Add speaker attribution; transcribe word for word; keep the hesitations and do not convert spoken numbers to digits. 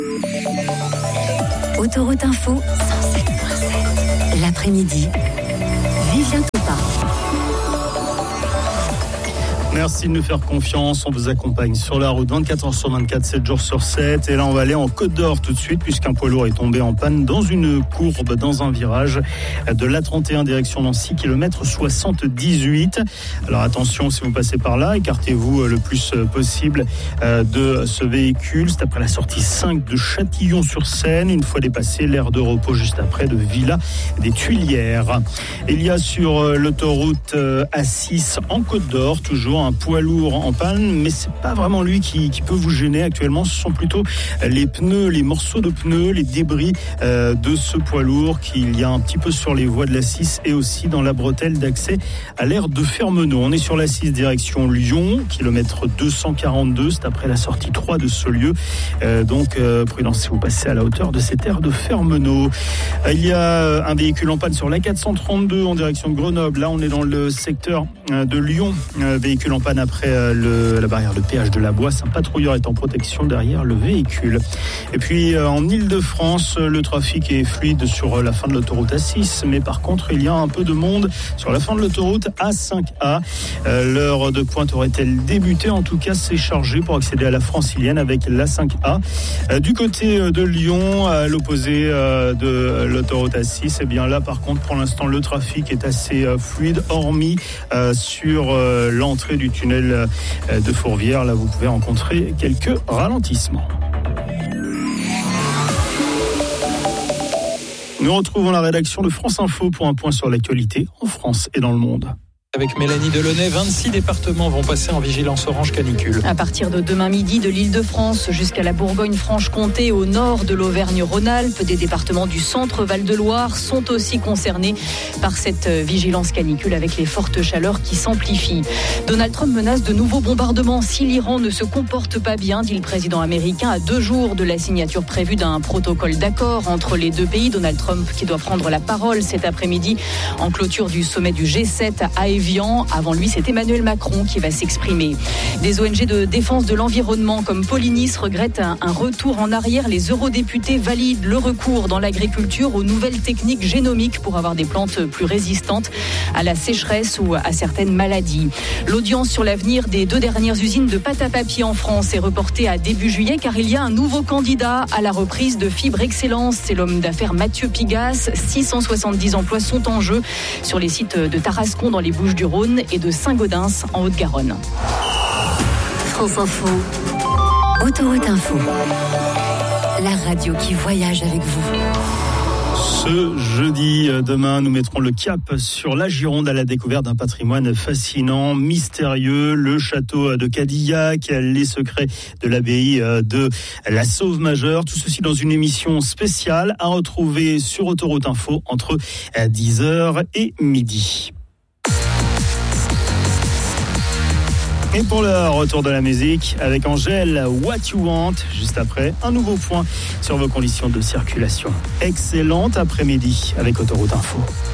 Speaker 1: Autoroute Info, cent sept virgule sept. L'après-midi, Vivien Toupin.
Speaker 2: Merci de nous faire confiance, on vous accompagne sur la route vingt-quatre heures sur vingt-quatre, sept jours sur sept. Et là on va aller en Côte d'Or tout de suite puisqu'un poids lourd est tombé en panne dans une courbe, dans un virage de l'A trente et un direction Nancy, kilomètre soixante-dix-huit. Alors attention, si vous passez par là, écartez-vous le plus possible de ce véhicule. C'est après la sortie cinq de Châtillon-sur-Seine, une fois dépassé l'aire de repos juste après de Villa des Tuilières. Il y a sur l'autoroute A six en Côte d'Or toujours un poids lourd en panne, mais c'est pas vraiment lui qui, qui peut vous gêner actuellement. Ce sont plutôt les pneus, les morceaux de pneus, les débris euh, de ce poids lourd qu'il y a un petit peu sur les voies de l'A six et aussi dans la bretelle d'accès à l'aire de Fermenot. On est sur l'A six direction Lyon, kilomètre deux cent quarante-deux, c'est après la sortie trois de ce lieu. Euh, donc euh, prudence si vous passez à la hauteur de cette aire de Fermenot. Euh, il y a un véhicule en panne sur l'A quatre cent trente-deux en direction de Grenoble. Là on est dans le secteur euh, de Lyon, euh, véhicule en panne après euh, le, la barrière de péage de la Boisse. Un patrouilleur est en protection derrière le véhicule. Et puis euh, en Ile-de-France, le trafic est fluide sur la fin de l'autoroute A six, mais par contre il y a un peu de monde sur la fin de l'autoroute A cinq A. Euh, l'heure de pointe aurait-elle débuté? En tout cas, c'est chargé pour accéder à la Francilienne avec l'A cinq A. Euh, du côté de Lyon, à l'opposé euh, de l'autoroute A six, et bien là par contre pour l'instant le trafic est assez euh, fluide, hormis euh, sur euh, l'entrée du tunnel de Fourvière. Là, vous pouvez rencontrer quelques ralentissements. Nous retrouvons la rédaction de France Info pour un point sur l'actualité en France et dans le monde.
Speaker 3: Avec Mélanie Delaunay, vingt-six départements vont passer en vigilance orange canicule.
Speaker 4: À partir de demain midi, de l'Île-de-France jusqu'à la Bourgogne-Franche-Comté, au nord de l'Auvergne-Rhône-Alpes, des départements du centre Val-de-Loire sont aussi concernés par cette vigilance canicule avec les fortes chaleurs qui s'amplifient. Donald Trump menace de nouveaux bombardements si l'Iran ne se comporte pas bien, dit le président américain, à deux jours de la signature prévue d'un protocole d'accord entre les deux pays. Donald Trump qui doit prendre la parole cet après-midi en clôture du sommet du G sept à Évian. Avant lui, c'est Emmanuel Macron qui va s'exprimer. Des O N G de défense de l'environnement comme Polinis regrettent un, un retour en arrière. Les eurodéputés valident le recours dans l'agriculture aux nouvelles techniques génomiques pour avoir des plantes plus résistantes à la sécheresse ou à certaines maladies. L'audience sur l'avenir des deux dernières usines de pâte à papier en France est reportée à début juillet car il y a un nouveau candidat à la reprise de Fibre Excellence. C'est l'homme d'affaires Mathieu Pigasse. six cent soixante-dix emplois sont en jeu sur les sites de Tarascon dans les Bouches du Rhône et de Saint-Gaudens en Haute-Garonne.
Speaker 1: France Info, Autoroute Info, la radio qui voyage avec vous.
Speaker 2: Ce jeudi, demain, nous mettrons le cap sur la Gironde à la découverte d'un patrimoine fascinant, mystérieux, le château de Cadillac, les secrets de l'abbaye de la Sauve-Majeure. Tout ceci dans une émission spéciale à retrouver sur Autoroute Info entre dix heures et midi. Et pour le retour de la musique, avec Angèle, What You Want, juste après, un nouveau point sur vos conditions de circulation. Excellente après-midi avec Autoroute Info.